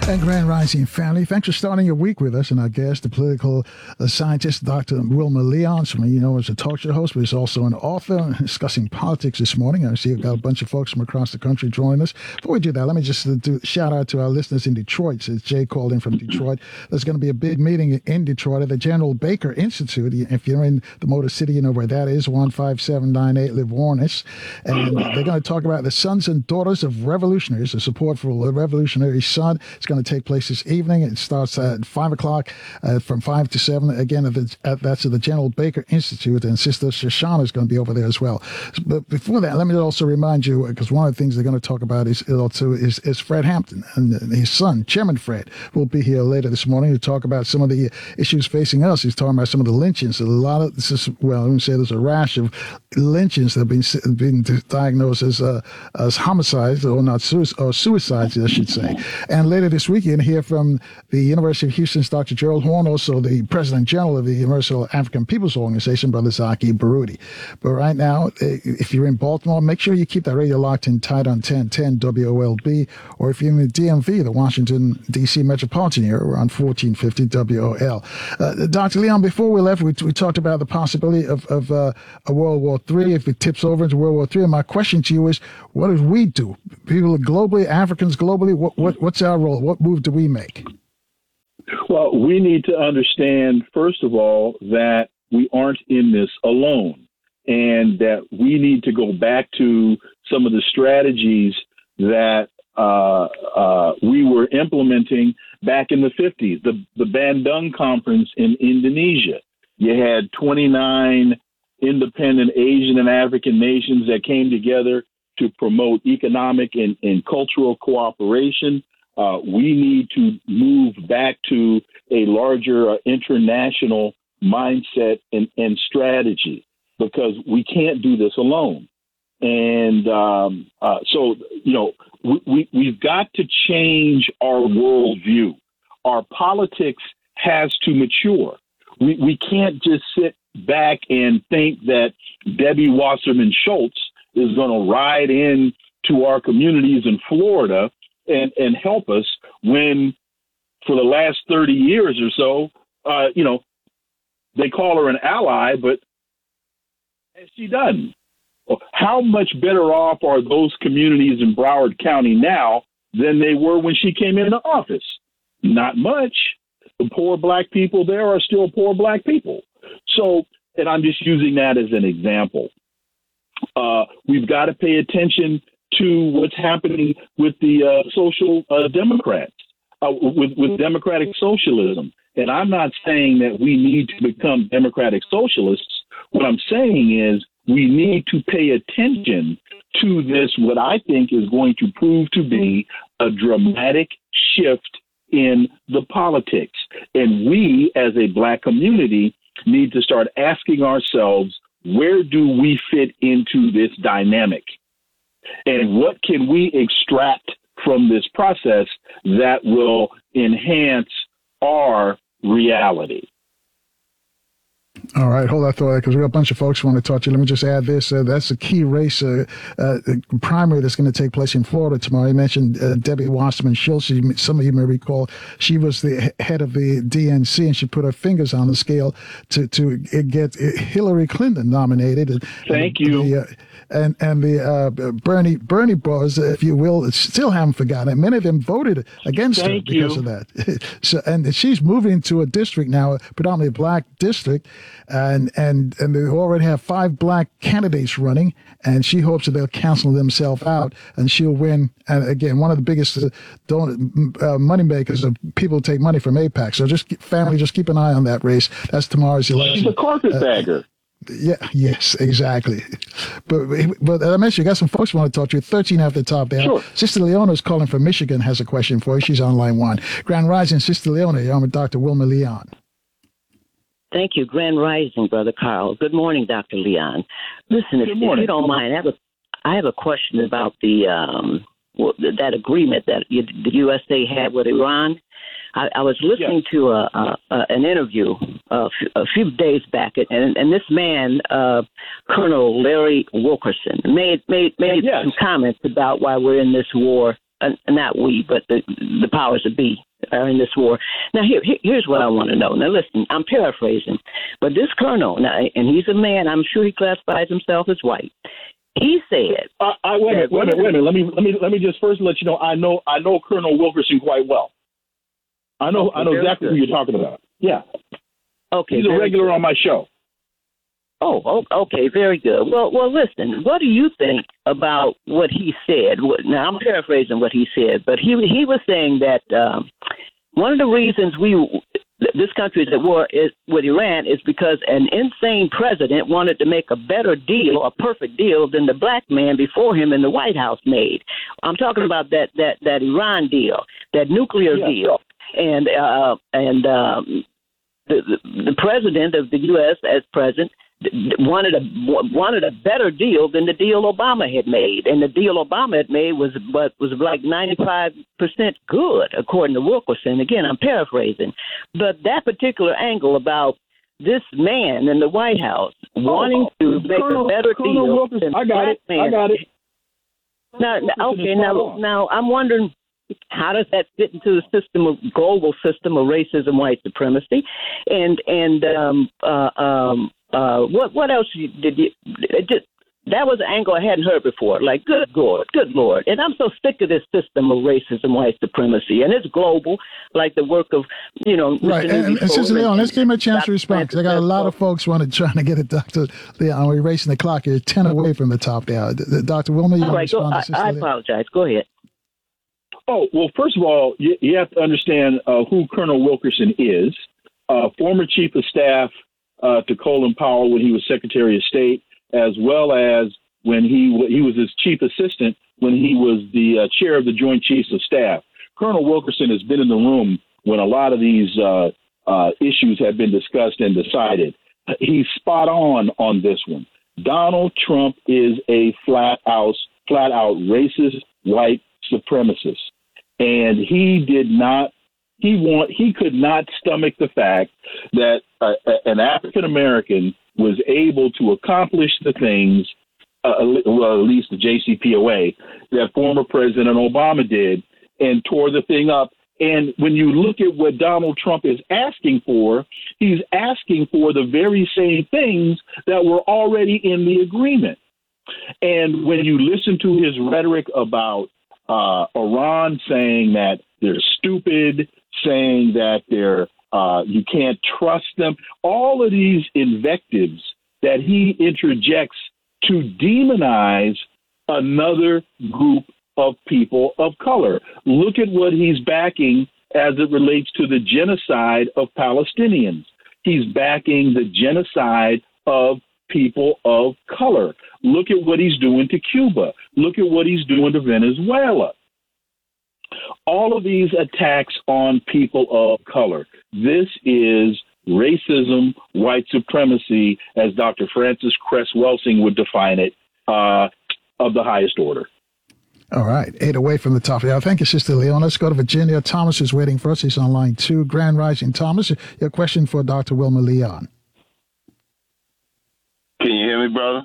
And Grand Rising family, thanks for starting your week with us. And our guest, the political scientist, Dr. Wilma Leon, someone you know as a talk show host, but he's also an author discussing politics this morning. I see you've got a bunch of folks from across the country joining us. Before we do that, let me just do shout out to our listeners in Detroit. Since Jay called in from Detroit, there's going to be a big meeting in Detroit at the General Baker Institute. If you're in the Motor City, you know where that is, 15798 Livornis. And they're going to talk about the sons and daughters of revolutionaries, the support for the revolutionary son. It's going to take place this evening. It starts at 5 o'clock, from 5 to 7. Again, that's at the General Baker Institute, and Sister Shoshana is going to be over there as well. But before that, let me also remind you, because one of the things they're going to talk about is Fred Hampton, and his son, Chairman Fred, will be here later this morning to talk about some of the issues facing us. He's talking about some of the lynchings. Let me say there's a rash of lynchings that have been diagnosed as homicides, or not suicides, I should say. And later this week, you can hear from the University of Houston's Dr. Gerald Horne, also the President General of the Universal African People's Organization, Brother Zaki Baruti. But right now, if you're in Baltimore, make sure you keep that radio locked in tight on 1010 WOLB, or if you're in the DMV, the Washington, D.C. metropolitan area, we're on 1450 WOL. Dr. Leon, before we left, we talked about the possibility of a World War III if it tips over into World War III. And my question to you is, what do we do? People globally, Africans globally, what's our role? What move do we make? Well, we need to understand, first of all, that we aren't in this alone, and that we need to go back to some of the strategies that we were implementing back in the 50s. The Bandung Conference in Indonesia. You had 29 independent Asian and African nations that came together to promote economic and cultural cooperation. We need to move back to a larger international mindset and strategy, because we can't do this alone. And so, we've got to change our worldview. Our politics has to mature. We can't just sit back and think that Debbie Wasserman Schultz is going to ride in to our communities in Florida and help us when, for the last 30 years or so, they call her an ally, but has she done? How much better off are those communities in Broward County now than they were when she came into office? Not much. The poor black people there are still poor black people. So, and I'm just using that as an example. We've got to pay attention to what's happening with the social democrats, with democratic socialism. And I'm not saying that we need to become democratic socialists. What I'm saying is we need to pay attention to this, what I think is going to prove to be a dramatic shift in the politics. And we, as a black community, need to start asking ourselves, where do we fit into this dynamic? And what can we extract from this process that will enhance our reality? All right, hold that thought, because we got a bunch of folks who want to talk to you. Let me just add this. That's a key race primary that's going to take place in Florida tomorrow. You mentioned Debbie Wasserman Schultz. Some of you may recall she was the head of the DNC, and she put her fingers on the scale to get Hillary Clinton nominated. Thank you. And the Bernie bros, if you will, still haven't forgotten it. Many of them voted against her because of that. So, and she's moving to a district now, a predominantly black district, and they already have 5 black candidates running, and she hopes that they'll cancel themselves out and she'll win. And again, one of the biggest money makers of people who take money from AIPAC. So just keep an eye on that race. That's tomorrow's election. She's a carpetbagger. Yeah. Yes. Exactly. But I mentioned you got some folks who want to talk to you. 13 at the top there. Sure. Sister Leona is calling from Michigan. Has a question for you. She's on line 1. Grand Rising, Sister Leona. I'm with Dr. Wilma Leon. Thank you. Grand Rising, Brother Carl. Good morning, Dr. Leon. Listen, if you don't mind, I have a question about that agreement that the USA had with Iran. I was listening to an interview a few days back, and this man, Colonel Larry Wilkerson, made some comments about why we're in this war not we, but the powers that be are in this war. Now, here's what I want to know. Now, listen, I'm paraphrasing, but this colonel, now, and he's a man, I'm sure he classifies himself as white. He said, wait a minute. Let me just first let you know. I know Colonel Wilkerson quite well. I know exactly who you're talking about. Yeah. Okay. He's a regular on my show. Oh, okay, very good. Well, listen. What do you think about what he said? Now, I'm paraphrasing what he said, but he was saying that one of the reasons this country is at war with Iran is because an insane president wanted to make a better deal, a perfect deal, than the black man before him in the White House made. I'm talking about that Iran deal, that nuclear deal, and the president of the U.S. as president wanted a better deal than the deal Obama had made, and the deal Obama had made was like 95% good, according to Wilkerson. Again, I'm paraphrasing, but that particular angle about this man in the White House wanting to make a better deal. Than I got it. Now I'm wondering, how does that fit into the global system of racism, white supremacy, and what else did you? That was an angle I hadn't heard before. Like, good Lord. And I'm so sick of this system of racism, white supremacy. And it's global, like the work of, Right. And Sister Leon, let's give him a chance to respond, because I got a lot of folks trying to get at Dr. Leon. We're racing the clock here, 10 away from the top there. Dr. Wilmer, you want to respond to Sister Leon? I apologize. Go ahead. Oh, well, first of all, you have to understand who Colonel Wilkerson is. Former Chief of Staff to Colin Powell when he was Secretary of State, as well as when he was his chief assistant when he was the chair of the Joint Chiefs of Staff. Colonel Wilkerson has been in the room when a lot of these issues have been discussed and decided. He's spot on this one. Donald Trump is a flat out racist white supremacist, and he could not stomach the fact that an African American was able to accomplish the things, at least the JCPOA, that former President Obama did, and tore the thing up. And when you look at what Donald Trump is asking for, he's asking for the very same things that were already in the agreement. And when you listen to his rhetoric about Iran saying that they're stupid, saying that you can't trust them, all of these invectives that he interjects to demonize another group of people of color. Look at what he's backing as it relates to the genocide of Palestinians. He's backing the genocide of people of color. Look at what he's doing to Cuba. Look at what he's doing to Venezuela. All of these attacks on people of color. This is racism, white supremacy, as Dr. Frances Cress Welsing would define it, of the highest order. All right, 8 away from the top. Yeah, thank you, Sister Leon. Let's go to Virginia. Thomas is waiting for us. He's on line 2. Grand Rising, Thomas. Your question for Dr. Wilmer Leon. Can you hear me, brother?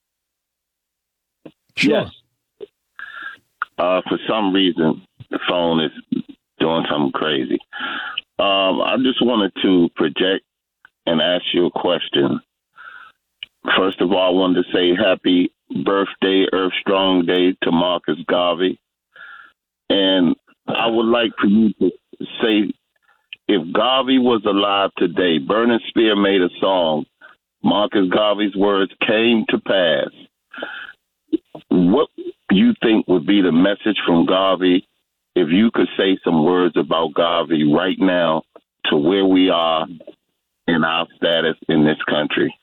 Sure. Yes. For some reason, the phone is doing something crazy. I just wanted to project and ask you a question. First of all, I wanted to say happy birthday, Earth Strong Day to Marcus Garvey. And I would like for you to say, if Garvey was alive today, Burning Spear made a song, Marcus Garvey's words came to pass. What you think would be the message from Garvey if you could say some words about Garvey right now to where we are in our status in this country?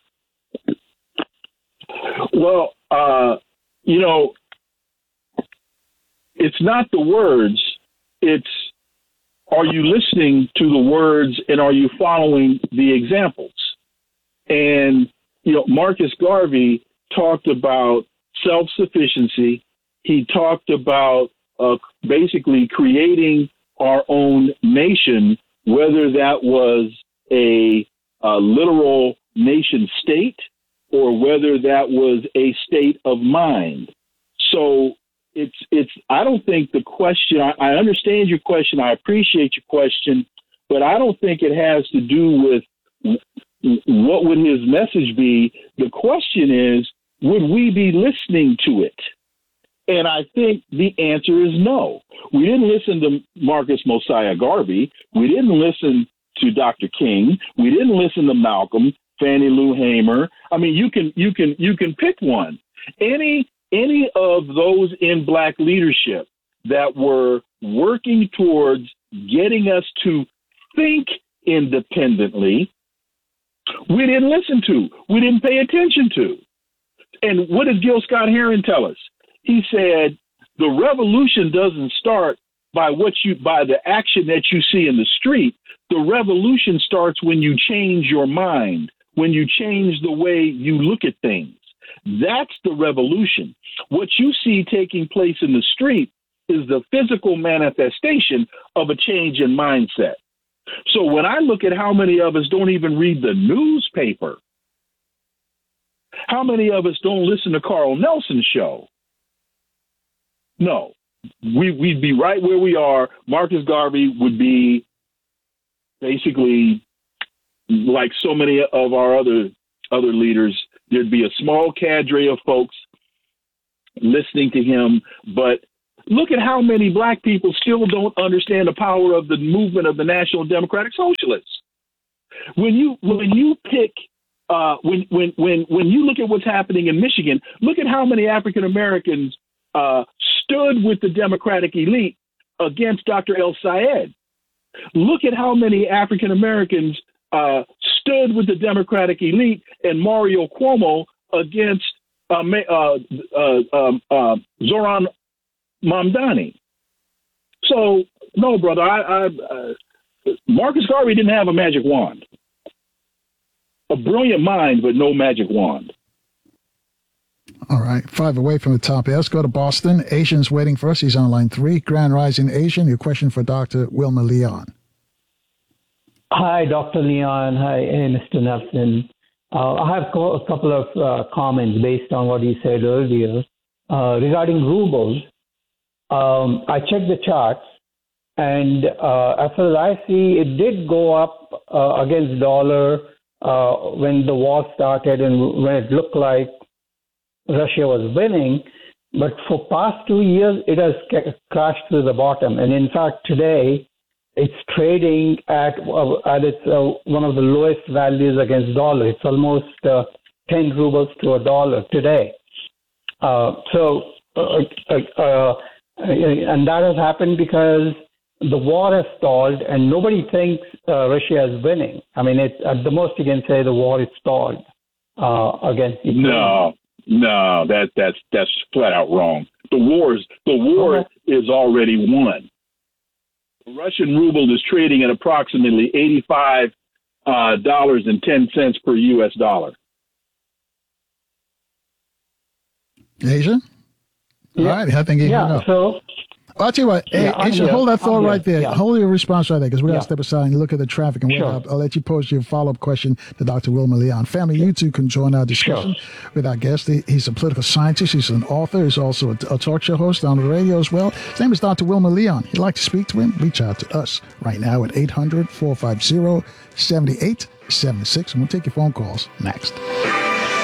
Well, it's not the words. It's, are you listening to the words and are you following the examples? And, Marcus Garvey talked about self-sufficiency. He talked about basically creating our own nation, whether that was a literal nation state or whether that was a state of mind. So I don't think the question, I understand your question. I appreciate your question, but I don't think it has to do with what would his message be. The question is, would we be listening to it? And I think the answer is no. We didn't listen to Marcus Mosiah Garvey. We didn't listen to Dr. King. We didn't listen to Malcolm, Fannie Lou Hamer. I mean, you can pick one. Any of those in Black leadership that were working towards getting us to think independently, we didn't listen to. We didn't pay attention to. And what did Gil Scott-Heron tell us? He said, the revolution doesn't start by the action that you see in the street. The revolution starts when you change your mind, when you change the way you look at things. That's the revolution. What you see taking place in the street is the physical manifestation of a change in mindset. So when I look at how many of us don't even read the newspaper, how many of us don't listen to Carl Nelson's show? No, we'd be right where we are. Marcus Garvey would be basically like so many of our other leaders. There'd be a small cadre of folks listening to him. But look at how many Black people still don't understand the power of the movement of the National Democratic Socialists. When you pick when you look at what's happening in Michigan, look at how many African Americans stood with the Democratic elite against Dr. El Sayed. Look at how many African Americans stood with the Democratic elite and Mario Cuomo against Zoran Mamdani. So, no, brother, Marcus Garvey didn't have a magic wand. A brilliant mind, but no magic wand. All right, 5 away from the top. Let's go to Boston. Asian's waiting for us. He's on line 3. Grand Rising Asian, your question for Dr. Wilma Leon. Hi, Dr. Leon. Hi, Mr. Nelson. I have a couple of comments based on what you said earlier. Regarding rubles, I checked the charts, and as far as I see, it did go up against dollar when the war started and when it looked like Russia was winning. But for past 2 years, it has crashed to the bottom. And in fact, today, it's trading at its one of the lowest values against dollar. It's almost 10 rubles to a dollar today. And that has happened because the war has stalled and nobody thinks Russia is winning. I mean, at the most you can say the war is stalled against Ukraine. No, that's flat out wrong. The war is already won. The Russian ruble is trading at approximately $85.10 per U.S. dollar. Asia? All right, I think you can go. So I'll tell you what, Asia, hold that thought right there. Yeah. Hold your response right there, because we're going to step aside and look at the traffic. And I'll let you pose your follow-up question to Dr. Wilma Leon. Family, you two can join our discussion with our guest. He's a political scientist. He's an author. He's also a talk show host on the radio as well. His name is Dr. Wilma Leon. If you'd like to speak to him, reach out to us right now at 800-450-7876. And we'll take your phone calls next.